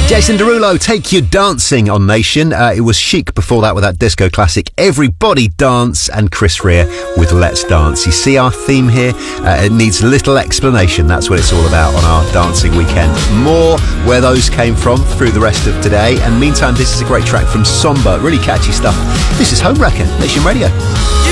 Jason Derulo, Take You Dancing on Nation. It was Chic before that with that disco classic Everybody Dance, and Chris Rea with Let's Dance. You see our theme here? It needs little explanation. That's what it's all about on our dancing weekend. More where those came from through the rest of today. And meantime, this is a great track from Somber. Really catchy stuff. This is Home Wrecker, Nation Radio.